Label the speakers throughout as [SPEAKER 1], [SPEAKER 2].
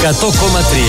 [SPEAKER 1] 100,3.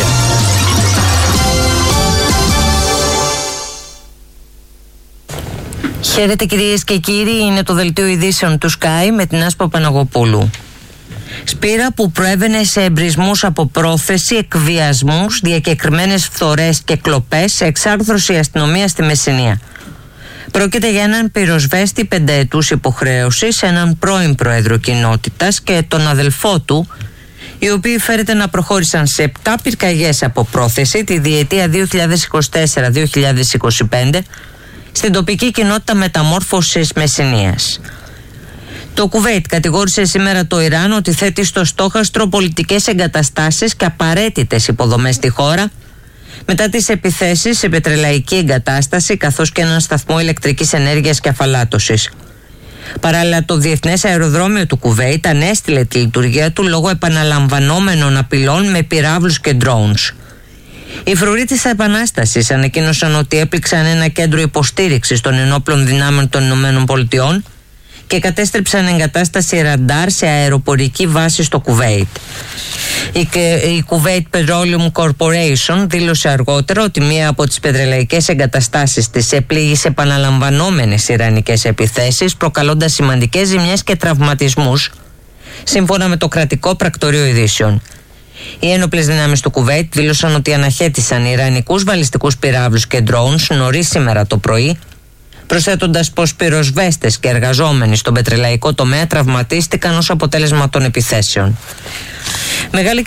[SPEAKER 2] Χαίρετε κυρίες και κύριοι, είναι το δελτίο ειδήσεων του Sky με την Άσπα Παναγοπούλου. Σπήρα που προέβαινε σε εμπρισμούς από πρόθεση, εκβιασμούς, διακεκριμένες φθορές και κλοπές σε εξάρθρωση αστυνομία στη Μεσσηνία. Πρόκειται για έναν πυροσβέστη πενταετούς υποχρέωσης, έναν πρώην πρόεδρο κοινότητας και τον αδελφό του, οι οποίοι φέρεται να προχώρησαν σε 7 πυρκαγιές από πρόθεση τη διετία 2024-2025 στην τοπική κοινότητα μεταμόρφωσης Μεσσηνίας. Το Κουβέιτ κατηγόρησε σήμερα το Ιράν ότι θέτει στο στόχαστρο πολιτικές εγκαταστάσεις και απαραίτητες υποδομές στη χώρα μετά τις επιθέσεις σε πετρελαϊκή εγκατάσταση καθώς και έναν σταθμό ηλεκτρικής ενέργειας και αφαλάτωσης. Παράλληλα, το Διεθνές Αεροδρόμιο του Κουβέιτ ανέστηλε τη λειτουργία του λόγω επαναλαμβανόμενων απειλών με πυράβλους και drones. Οι φρουροί της Επανάστασης ανακοίνωσαν ότι έπληξαν ένα κέντρο υποστήριξης των ενόπλων δυνάμεων των ΗΠΑ και κατέστρεψαν εγκατάσταση ραντάρ σε αεροπορική βάση στο Κουβέιτ. Η Kuwait Petroleum Corporation δήλωσε αργότερα ότι μία από τις πετρελαϊκές εγκαταστάσεις της επλήγει σε επαναλαμβανόμενες ιρανικές επιθέσεις, προκαλώντας σημαντικές ζημιές και τραυματισμούς, σύμφωνα με το κρατικό πρακτορείο ειδήσεων. Οι ένοπλες δυνάμεις του Κουβέιτ δήλωσαν ότι αναχέτησαν ιρανικούς βαλιστικούς πυράβλους και drones νωρίς σήμερα το πρωί, προσθέτοντας πως πυροσβέστες και εργαζόμενοι στον πετρελαϊκό τομέα τραυματίστηκαν ως αποτέλεσμα των επιθέσεων. Μεγάλη